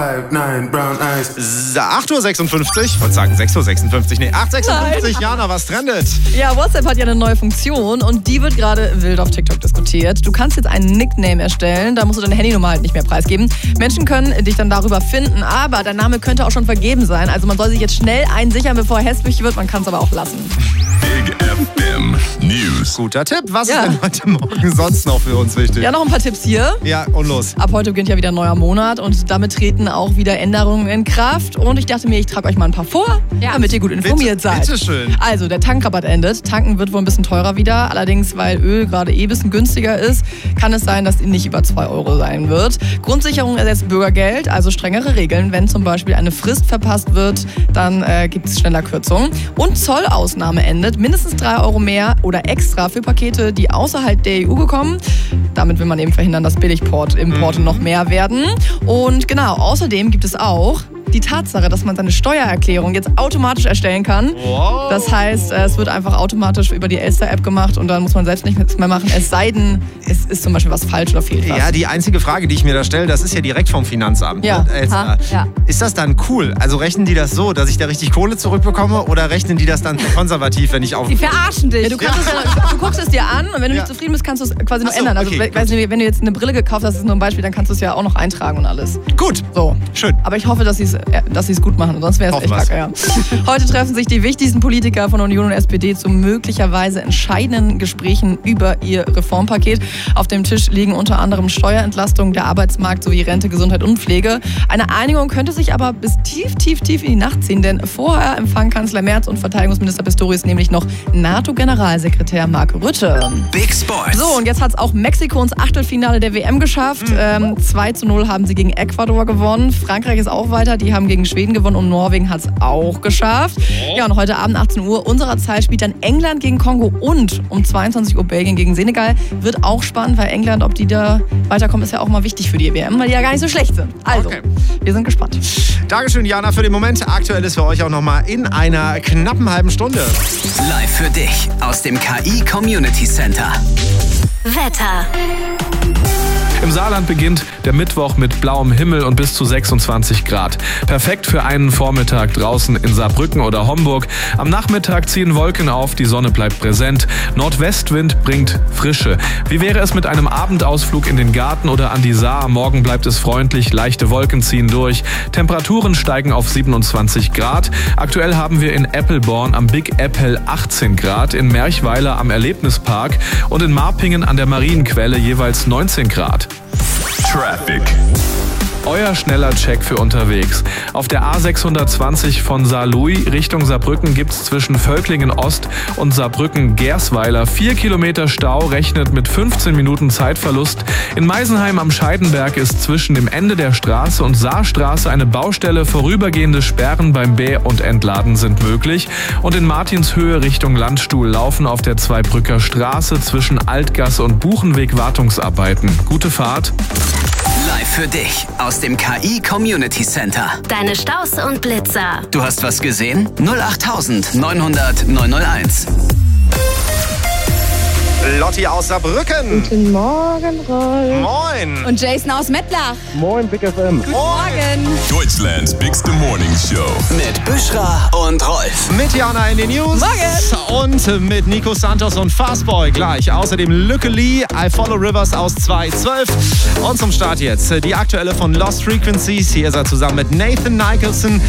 8.56 Uhr, ich wollte sagen 6.56 Uhr, nee, 8.56 Uhr, Jana, was trendet? Ja, WhatsApp hat ja eine neue Funktion und die wird gerade wild auf TikTok diskutiert. Du kannst jetzt einen Nickname erstellen, da musst du deine Handynummer halt nicht mehr preisgeben. Menschen können dich dann darüber finden, aber dein Name könnte auch schon vergeben sein. Also man soll sich jetzt schnell einsichern, bevor er hässlich wird, man kann es aber auch lassen. Big FM News. Guter Tipp, was ist denn heute Morgen sonst noch für uns wichtig? Ja, noch ein paar Tipps hier. Ja, und los. Ab heute beginnt ja wieder ein neuer Monat und damit treten auch wieder Änderungen in Kraft. Und ich dachte mir, ich trage euch mal ein paar vor, damit ihr gut informiert seid. Bitteschön. Also, der Tankrabatt endet. Tanken wird wohl ein bisschen teurer wieder. Allerdings, weil Öl gerade ein bisschen günstiger ist, kann es sein, dass es nicht über 2 Euro sein wird. Grundsicherung ersetzt Bürgergeld, also strengere Regeln. Wenn zum Beispiel eine Frist verpasst wird, dann gibt es schneller Kürzungen. Und Zollausnahme endet. Mindestens 3 Euro mehr oder extra für Pakete, die außerhalb der EU kommen. Damit will man eben verhindern, dass Billigimporte noch mehr werden. Und genau, außerdem gibt es auch die Tatsache, dass man seine Steuererklärung jetzt automatisch erstellen kann. Wow. Das heißt, es wird einfach automatisch über die Elster-App gemacht und dann muss man selbst nichts mehr machen, es sei denn, es ist zum Beispiel was falsch oder fehlt was. Ja, die einzige Frage, die ich mir da stelle, das ist ja direkt vom Finanzamt. Ja. Ist das dann cool? Also rechnen die das so, dass ich da richtig Kohle zurückbekomme oder rechnen die das dann konservativ, wenn ich auf... Die verarschen dich. Ja, du guckst es dir an und wenn du nicht zufrieden bist, kannst du es quasi noch ändern. Also okay, wenn du jetzt eine Brille gekauft hast, das ist nur ein Beispiel, dann kannst du es ja auch noch eintragen und alles. Gut, So. schön. Aber ich hoffe, dass sie es gut machen, sonst wäre es echt kacke. Ja. Heute treffen sich die wichtigsten Politiker von Union und SPD zu möglicherweise entscheidenden Gesprächen über ihr Reformpaket. Auf dem Tisch liegen unter anderem Steuerentlastung, der Arbeitsmarkt sowie Rente, Gesundheit und Pflege. Eine Einigung könnte sich aber bis tief in die Nacht ziehen, denn vorher empfangen Kanzler Merz und Verteidigungsminister Pistorius nämlich noch NATO-Generalsekretär Mark Rutte. Big Sports. So, und jetzt hat es auch Mexiko ins Achtelfinale der WM geschafft. 2:0 haben sie gegen Ecuador gewonnen. Frankreich ist auch weiter, die haben gegen Schweden gewonnen und Norwegen hat es auch geschafft. Ja, und heute Abend 18 Uhr unserer Zeit spielt dann England gegen Kongo und um 22 Uhr Belgien gegen Senegal. Wird auch spannend, weil England, ob die da weiterkommen, ist ja auch mal wichtig für die WM, weil die ja gar nicht so schlecht sind. Also, wir sind gespannt. Dankeschön, Jana, für den Moment. Aktuell ist für euch auch nochmal in einer knappen halben Stunde. Live für dich aus dem KI Community Center. Wetter. Im Saarland beginnt der Mittwoch mit blauem Himmel und bis zu 26 Grad. Perfekt für einen Vormittag draußen in Saarbrücken oder Homburg. Am Nachmittag ziehen Wolken auf, die Sonne bleibt präsent. Nordwestwind bringt Frische. Wie wäre es mit einem Abendausflug in den Garten oder an die Saar? Morgen bleibt es freundlich, leichte Wolken ziehen durch. Temperaturen steigen auf 27 Grad. Aktuell haben wir in Eppelborn am Big Apple 18 Grad, in Merchweiler am Erlebnispark und in Marpingen an der Marienquelle jeweils 19 Grad. Traffic. Euer schneller Check für unterwegs. Auf der A620 von Saarlouis Richtung Saarbrücken gibt's zwischen Völklingen Ost und Saarbrücken-Gersweiler 4 Kilometer Stau, rechnet mit 15 Minuten Zeitverlust. In Meisenheim am Scheidenberg ist zwischen dem Ende der Straße und Saarstraße eine Baustelle. Vorübergehende Sperren beim Bä- und Entladen sind möglich. Und in Martinshöhe Richtung Landstuhl laufen auf der Zweibrücker Straße zwischen Altgasse und Buchenweg Wartungsarbeiten. Gute Fahrt. Live für dich aus dem KI Community Center. Deine Staus und Blitzer. Du hast was gesehen? 08900 901. Lotti aus Saarbrücken. Guten Morgen, Rolf. Moin. Und Jason aus Mettlach. Moin, Big FM. Guten Morgen. Deutschlands bigste Morning Show. Mit Büschra und Rolf. Mit Jana in den News. Morgen. Und mit Nico Santos und Fastboy gleich. Außerdem Lücke Lee, I Follow Rivers aus 212. Und zum Start jetzt die aktuelle von Lost Frequencies. Hier ist er zusammen mit Nathan Nicholson